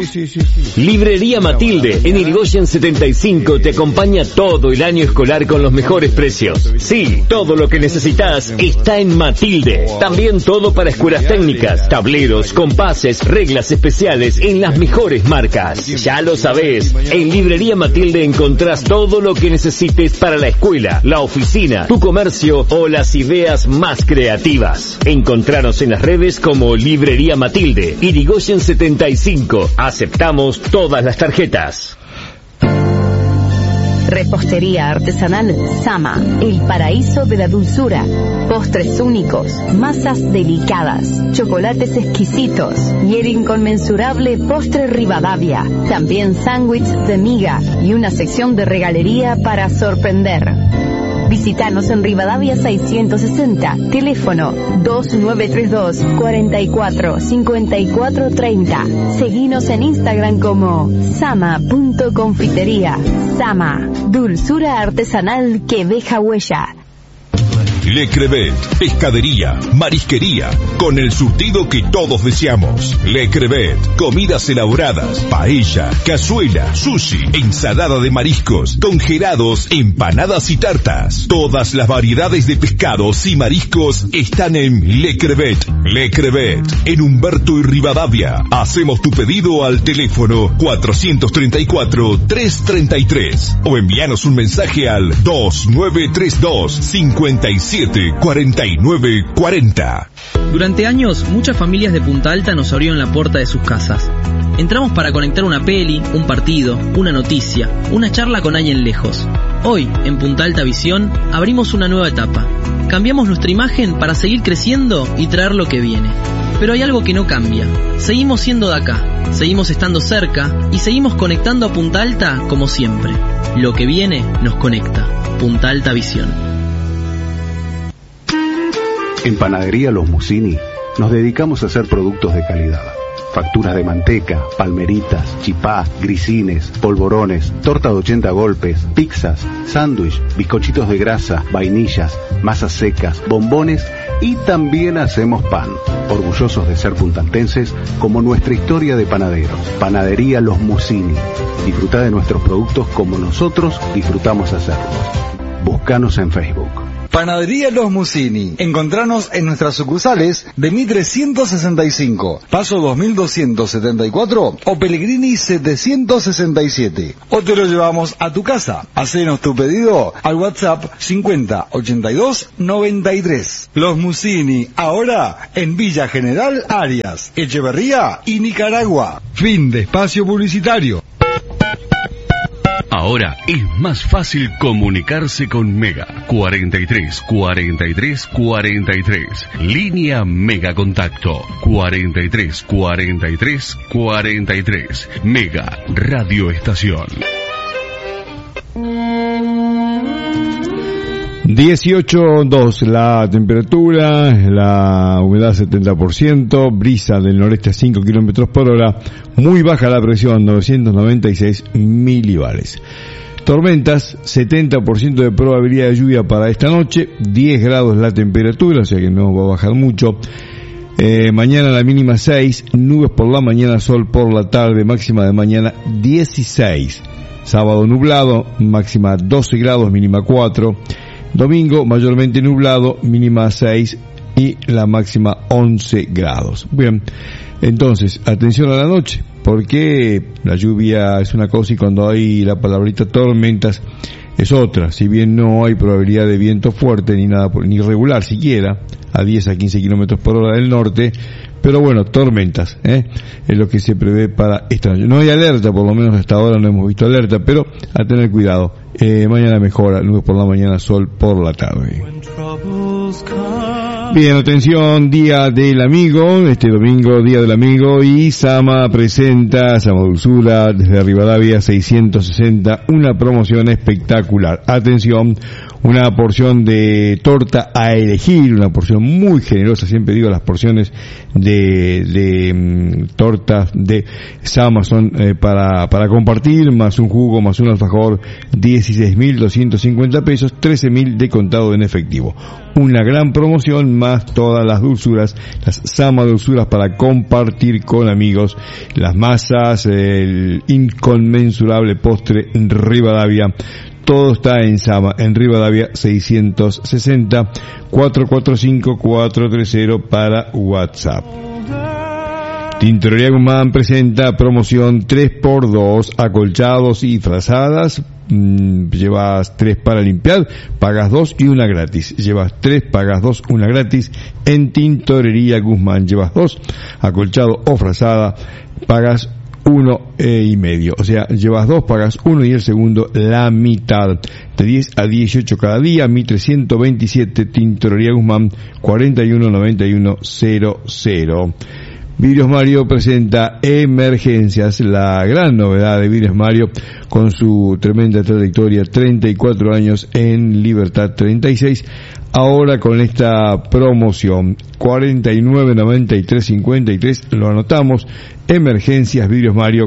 Sí. Librería Matilde, en Irigoyen 75, te acompaña todo el año escolar con los mejores precios. Sí, todo lo que necesitas está en Matilde. También todo para escuelas técnicas, tableros, compases, reglas especiales en las mejores marcas. Ya lo sabés, en Librería Matilde encontrás todo lo que necesites para la escuela, la oficina, tu comercio o las ideas más creativas. Encontranos en las redes como Librería Matilde, Irigoyen 75. Aceptamos todas las tarjetas. Repostería artesanal Sama, el paraíso de la dulzura. Postres únicos, masas delicadas, chocolates exquisitos y el inconmensurable postre Rivadavia. También sándwiches de miga y una sección de regalería para sorprender. Visítanos en Rivadavia 660, teléfono 2932 44 54 30. Seguinos en Instagram como sama.confitería. Sama, dulzura artesanal que deja huella. Le Crevet, pescadería, marisquería, con el surtido que todos deseamos. Le Crevet, comidas elaboradas, paella, cazuela, sushi, ensalada de mariscos, congelados, empanadas y tartas. Todas las variedades de pescados y mariscos están en Le Crevet. Le Crevet, en Humberto y Rivadavia. Hacemos tu pedido al teléfono 434-333 o envíanos un mensaje al 2932 57 49 40. Durante años, muchas familias de Punta Alta nos abrieron la puerta de sus casas. Entramos para conectar una peli, un partido, una noticia, una charla con alguien lejos. Hoy, en Punta Alta Visión, abrimos una nueva etapa. Cambiamos nuestra imagen para seguir creciendo y traer lo que viene. Pero hay algo que no cambia. Seguimos siendo de acá, seguimos estando cerca y seguimos conectando a Punta Alta como siempre. Lo que viene nos conecta. Punta Alta Visión. En Panadería Los Musini nos dedicamos a hacer productos de calidad. Facturas de manteca, palmeritas, chipá, grisines, polvorones, torta de 80 golpes, pizzas, sándwich, bizcochitos de grasa, vainillas, masas secas, bombones y también hacemos pan. Orgullosos de ser puntaltenses como nuestra historia de panaderos. Panadería Los Musini. Disfruta de nuestros productos como nosotros disfrutamos hacerlos. Búscanos en Facebook. Panadería Los Musini. Encontranos en nuestras sucursales de Mitre 165, Paso 2274 o Pellegrini 767. O te lo llevamos a tu casa. Hacenos tu pedido al WhatsApp 50 82 93. Los Musini, ahora en Villa General Arias, Echeverría y Nicaragua. Fin de espacio publicitario. Ahora es más fácil comunicarse con Mega. 43 43 43. Línea Mega Contacto. 43 43 43. Mega Radio Estación. 18.2 la temperatura, la humedad 70%, brisa del noreste a 5 kilómetros por hora, muy baja la presión, 996 milibares. Tormentas, 70% de probabilidad de lluvia para esta noche, 10 grados la temperatura, o sea que no va a bajar mucho. Mañana la mínima 6, nubes por la mañana, sol por la tarde, máxima de mañana 16. Sábado nublado, máxima 12 grados, mínima 4. Domingo mayormente nublado, mínima 6 y la máxima 11 grados. Bien, entonces, atención a la noche, porque la lluvia es una cosa y cuando hay la palabrita tormentas es otra. Si bien no hay probabilidad de viento fuerte ni nada, ni regular siquiera, a 10 a 15 kilómetros por hora del norte, pero bueno, tormentas, es lo que se prevé para esta noche. No hay alerta, por lo menos hasta ahora no hemos visto alerta, pero a tener cuidado. Mañana mejora, nubes por la mañana, sol por la tarde. Bien, atención, Día del Amigo, este domingo Día del Amigo, y Sama presenta, Sama Dulzura, desde Rivadavia 660, una promoción espectacular. Atención, una porción de torta a elegir, una porción muy generosa, siempre digo las porciones de tortas de Sama son para compartir, más un jugo, más un alfajor, 16.250 pesos, 13.000 de contado en efectivo. Una gran promoción, más todas las dulzuras, las Sama dulzuras para compartir con amigos, las masas, el inconmensurable postre en Rivadavia. Todo está en Sama, en Rivadavia 660 445 430 para WhatsApp. Tintorería Guzmán presenta promoción 3x2, acolchados y frazadas. Llevas 3 para limpiar, pagas 2 y una gratis. Llevas 3, pagas 2, una gratis en Tintorería Guzmán. Llevas 2, acolchado o frazada, pagas 1,5. O sea, llevas 2, pagas 1 y el segundo la mitad. De 10 a 18 cada día, 1327, Tintorería Guzmán, 419100. Vidrios Mario presenta Emergencias, la gran novedad de Vidrios Mario con su tremenda trayectoria, 34 años en Libertad 36, ahora con esta promoción, 499353, lo anotamos, Emergencias Vidrios Mario,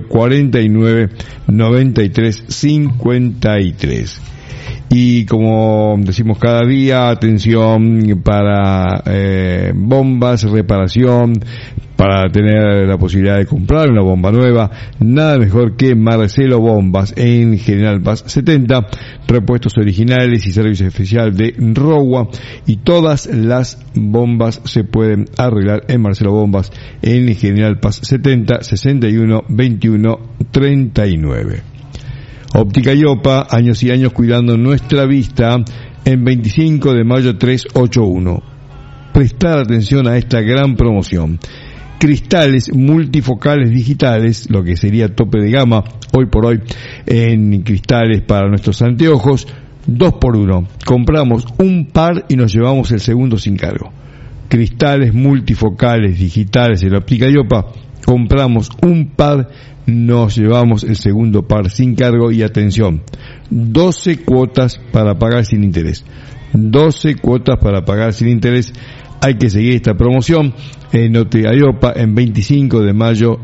499353. Y como decimos cada día, atención para bombas, reparación, para tener la posibilidad de comprar una bomba nueva, nada mejor que Marcelo Bombas en General Paz 70, repuestos originales y servicio especial de Rowa, y todas las bombas se pueden arreglar en Marcelo Bombas en General Paz 70, 61 21 39. Óptica Iopa, años y años cuidando nuestra vista, en 25 de mayo 381. Prestar atención a esta gran promoción. Cristales multifocales digitales, lo que sería tope de gama hoy por hoy en cristales para nuestros anteojos, 2x1. Compramos un par y nos llevamos el segundo sin cargo. Cristales multifocales digitales en la Óptica Iopa, compramos un par, nos llevamos el segundo par sin cargo. Y atención, 12 cuotas para pagar sin interés. 12 cuotas para pagar sin interés. Hay que seguir esta promoción en Óptica Iopa en 25 de mayo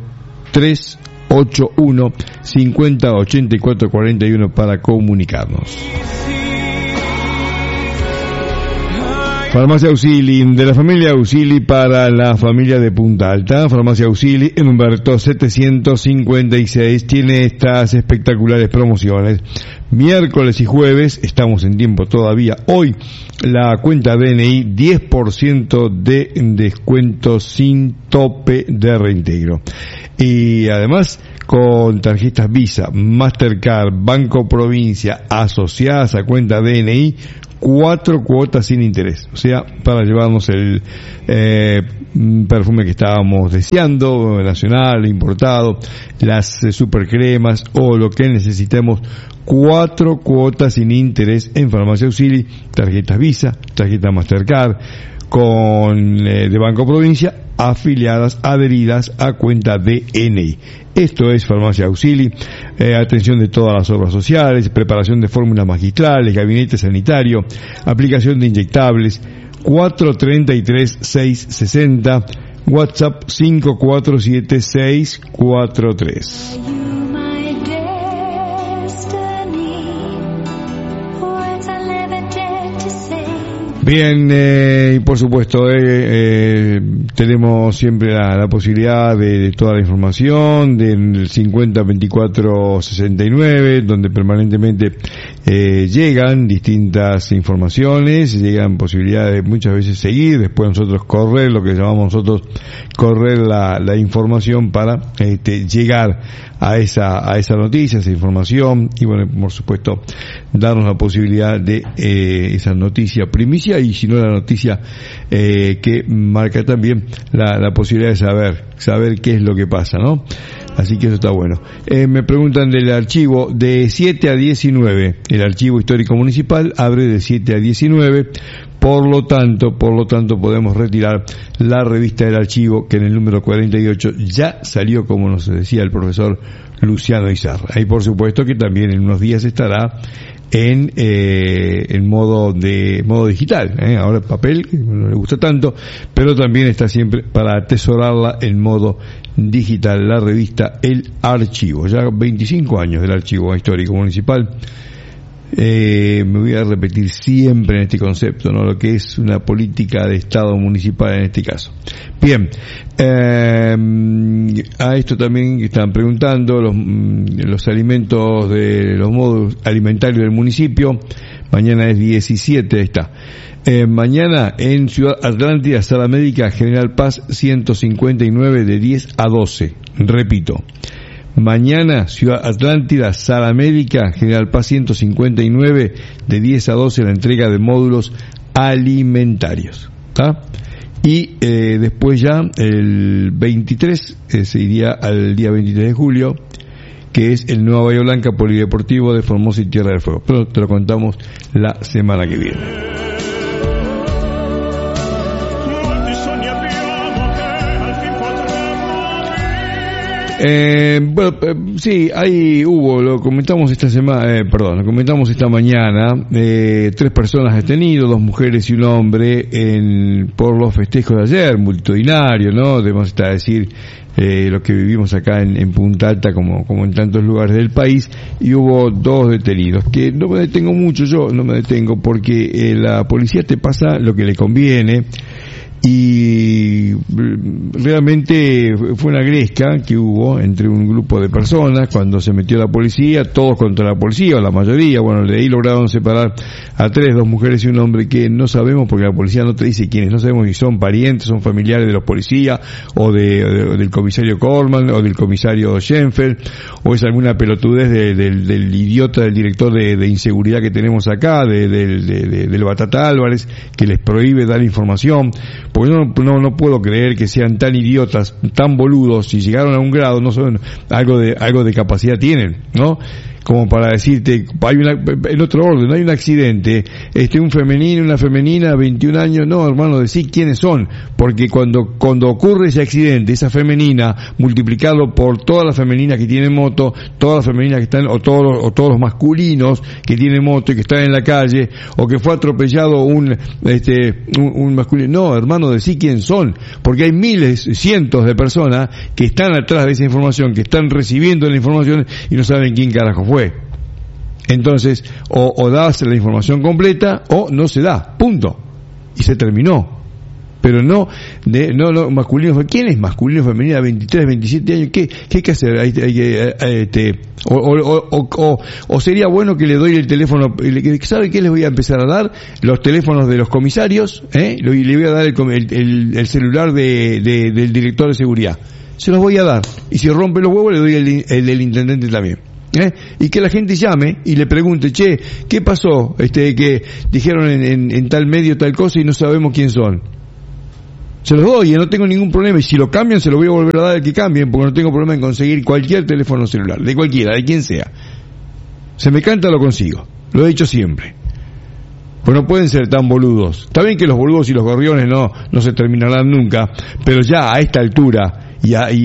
381 50 84 41 para comunicarnos. Farmacia Auxili, de la familia Auxili para la familia de Punta Alta. Farmacia Auxili en Humberto 756 tiene estas espectaculares promociones. Miércoles y jueves, estamos en tiempo todavía, hoy la cuenta DNI 10% de descuento sin tope de reintegro. Y además con tarjetas Visa, Mastercard, Banco Provincia asociadas a cuenta DNI, 4 cuotas sin interés, o sea, para llevarnos el perfume que estábamos deseando, nacional, importado, las supercremas o lo que necesitemos, 4 cuotas sin interés en Farmacia Auxili, tarjetas Visa, tarjeta Mastercard, con de Banco Provincia, afiliadas, adheridas a cuenta DNI. Esto es Farmacia Auxili, atención de todas las obras sociales, preparación de fórmulas magistrales, gabinete sanitario, aplicación de inyectables, 433-660, WhatsApp 547-643. Bien, y por supuesto tenemos siempre la posibilidad de toda la información del 502469, donde permanentemente llegan distintas informaciones, llegan posibilidades de muchas veces seguir, después nosotros correr, lo que llamamos nosotros correr la información para llegar a esa noticia, esa información, y bueno, por supuesto darnos la posibilidad de esa noticia primicia, y si no la noticia que marca también la posibilidad de saber qué es lo que pasa, ¿no? Así que eso está bueno. Me preguntan del archivo de 7 a 19. El archivo histórico municipal abre de 7 a 19. Por lo tanto podemos retirar la revista del archivo, que en el número 48 ya salió, como nos decía el profesor Luciano Izarra. Ahí por supuesto que también en unos días estará en modo digital, ahora el papel, que no le gusta tanto, pero también está siempre para atesorarla en modo digital, la revista El Archivo. Ya 25 años del Archivo Histórico Municipal, Me voy a repetir siempre en este concepto, ¿no? Lo que es una política de Estado municipal en este caso. Bien, a esto también están preguntando los alimentos de los módulos alimentarios del municipio. Mañana es 17, ahí está. Mañana en Ciudad Atlántida, Sala Médica General Paz 159 de 10 a 12. Repito. Mañana, Ciudad Atlántida, Sala Médica, General Paz 159, de 10 a 12, la entrega de módulos alimentarios. ¿Tá? Y después ya, el 23, se iría al día 23 de julio, que es el Nueva Bahía Blanca Polideportivo de Formosa y Tierra del Fuego. Pero te lo contamos la semana que viene. Sí, ahí hubo, lo comentamos esta mañana, 3 personas detenidas, 2 mujeres y un hombre por los festejos de ayer, multitudinario, ¿no? Debemos decir, lo que vivimos acá en Punta Alta como en tantos lugares del país, y hubo 2 detenidos, que no me detengo mucho, yo no me detengo porque la policía te pasa lo que le conviene. Y realmente fue una gresca que hubo entre un grupo de personas cuando se metió la policía, todos contra la policía, o la mayoría. Bueno, de ahí lograron separar a 3, 2 mujeres y un hombre que no sabemos, porque la policía no te dice quiénes, no sabemos si son parientes, son familiares de los policías, o del comisario Corman, o del comisario Schenfeld, o es alguna pelotudez del idiota del director de inseguridad que tenemos acá, del Batata Álvarez, que les prohíbe dar información. Porque no puedo creer que sean tan idiotas, tan boludos, si llegaron a un grado, no son, algo de capacidad tienen, ¿no? Como para decirte, en otro orden, hay un accidente, un femenino, una femenina, 21 años, no, hermano, decí quiénes son, porque cuando ocurre ese accidente, esa femenina, multiplicado por todas las femeninas que tienen moto, todas las femeninas que están, o todos los masculinos que tienen moto y que están en la calle, o que fue atropellado un masculino, no, hermano, decí quién son, porque hay miles, cientos de personas que están atrás de esa información, que están recibiendo la información y no saben quién carajo fue. Entonces, o das la información completa o no se da, punto, y se terminó. Pero no masculino, ¿quién es masculino, femenina, 23, 27 años? ¿Qué hay que hacer? O sería bueno que le doy el teléfono, ¿sabe qué les voy a empezar a dar? Los teléfonos de los comisarios, y le voy a dar el celular del director de seguridad. Se los voy a dar, y si rompe los huevos le doy el del intendente también. Y que la gente llame y le pregunte, che, ¿qué pasó? Que dijeron en tal medio tal cosa y no sabemos quién son. Se los doy y no tengo ningún problema, y si lo cambian se lo voy a volver a dar al que cambien, porque no tengo problema en conseguir cualquier teléfono celular, de cualquiera, de quien sea. Se me canta, lo consigo, lo he dicho siempre. Pues no pueden ser tan boludos. Está bien que los boludos y los gorriones no se terminarán nunca, pero ya a esta altura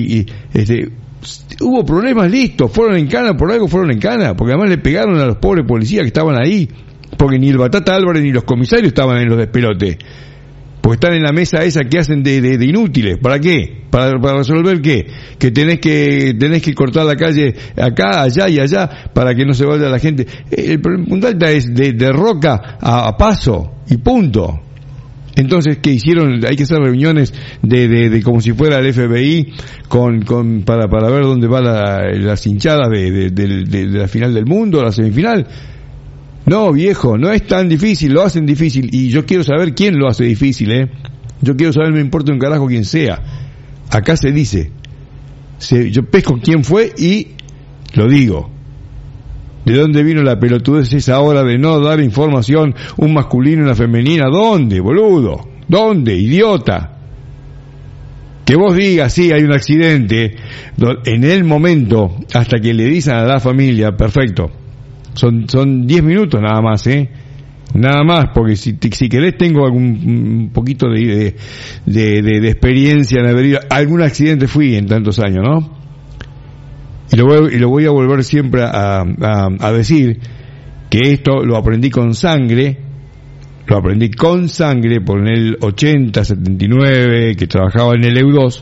hubo problemas, listo, fueron en cana, por algo fueron en cana, porque además le pegaron a los pobres policías que estaban ahí, porque ni el Batata Álvarez ni los comisarios estaban en los despelotes, porque están en la mesa esa que hacen de inútiles. ¿Para qué? ¿Para resolver qué? Que tenés que cortar la calle acá, allá y allá para que no se vaya la gente. El Punta Alta es de Roca a Paso y punto. Entonces, ¿qué hicieron? Hay que hacer reuniones de como si fuera el FBI para ver dónde va las hinchadas de la final del mundo, la semifinal. No, viejo, no es tan difícil, lo hacen difícil, y yo quiero saber quién lo hace difícil, Yo quiero saber, me importa un carajo quién sea. Acá se dice, yo pesco quién fue y lo digo. ¿De dónde vino la pelotudez esa hora de no dar información, un masculino y una femenina? ¿Dónde, boludo? ¿Dónde, idiota? Que vos digas, sí, hay un accidente, en el momento, hasta que le dicen a la familia, perfecto, son 10 minutos nada más, nada más, porque si querés tengo un poquito de experiencia en haber ido, algún accidente fui en tantos años, ¿no? Y lo voy a volver siempre a decir, que esto lo aprendí con sangre, por en el 80, 79, que trabajaba en el EU2,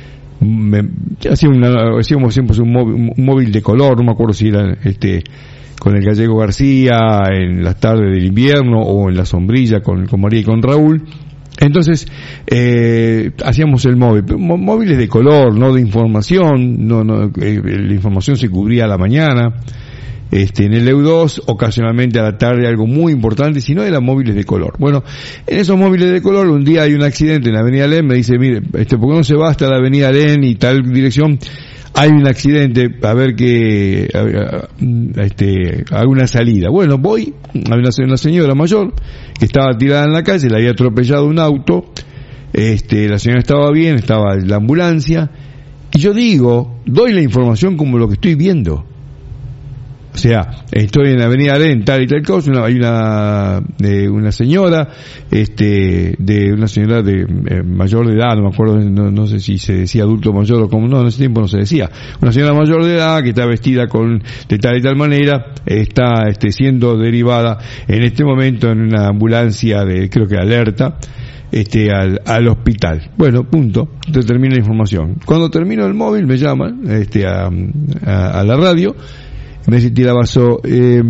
hacíamos siempre un móvil de color, no me acuerdo si era con el Gallego García en las tardes del invierno, o en la sombrilla con María y con Raúl. Entonces hacíamos el móvil, móviles de color, no de información, la información se cubría a la mañana, en el EU2, ocasionalmente a la tarde algo muy importante, si no eran móviles de color. Bueno, en esos móviles de color un día hay un accidente en la avenida Alén, me dice, mire, ¿por qué no se va hasta la avenida Alén y tal dirección? Hay un accidente, a ver que haga una salida. Bueno, voy, hay una señora mayor que estaba tirada en la calle, la había atropellado un auto, la señora estaba bien, estaba en la ambulancia, y yo doy la información como lo que estoy viendo. O sea, estoy en la avenida Alén, tal y tal cosa, hay una señora, una señora de mayor de edad, no me acuerdo, no sé si se decía adulto mayor o como, no, en ese tiempo no se decía, una señora mayor de edad que está vestida de tal y tal manera, está siendo derivada en este momento en una ambulancia creo que alerta, al hospital. Bueno, punto. Entonces termina la información. Cuando termino el móvil me llaman, a la radio. Me dice, Tirabasso, el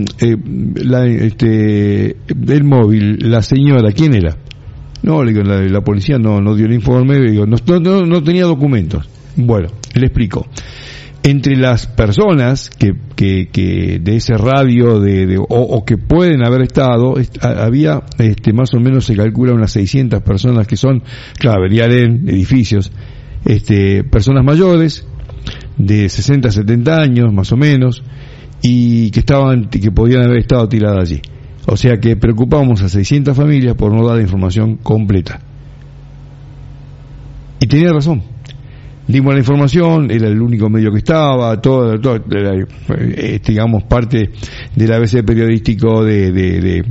móvil, la señora, ¿quién era? No, le digo, la policía no dio el informe, le digo, no tenía documentos. Bueno, le explico. Entre las personas que de ese radio o que pueden haber estado, había más o menos se calcula unas 600 personas que son, claro, verían en edificios, personas mayores, de 60 a 70 años más o menos, y que podían haber estado tiradas allí. O sea que preocupábamos a 600 familias por no dar la información completa. Y tenía razón. Dimos la información, era el único medio que estaba, todo digamos, parte del ABC periodístico de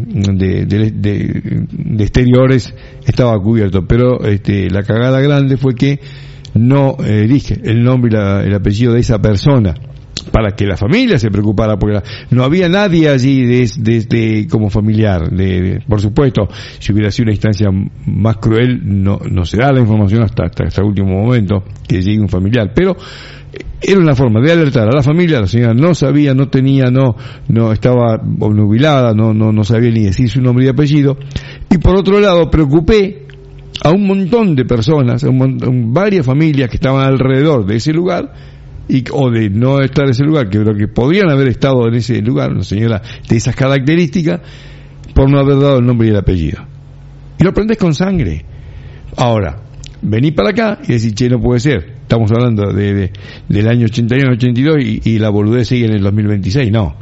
exteriores estaba cubierto, pero la cagada grande fue que no dije el nombre y el apellido de esa persona para que la familia se preocupara, porque no había nadie allí como familiar. Por supuesto, si hubiera sido una instancia más cruel, no se da la información hasta el último momento que llegue un familiar, pero era una forma de alertar a la familia. La señora no sabía, no tenía, no estaba obnubilada, no sabía ni decir su nombre y apellido. Y por otro lado, preocupé a un montón de personas, varias familias que estaban alrededor de ese lugar, o de no estar en ese lugar, que podrían haber estado en ese lugar, una señora de esas características, por no haber dado el nombre y el apellido. Y lo aprendes con sangre. Ahora, vení para acá y decís, che, no puede ser. Estamos hablando del año 81, 82 y la boludez sigue en el 2026. No.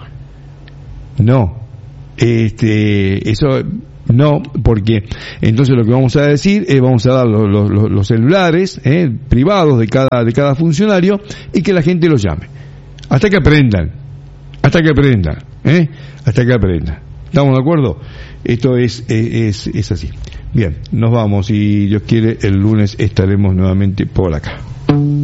Eso no, porque entonces lo que vamos a decir es vamos a dar los celulares privados de cada funcionario y que la gente los llame hasta que aprendan. ¿Estamos de acuerdo? Esto es así. Bien, nos vamos y Dios quiere el lunes estaremos nuevamente por acá.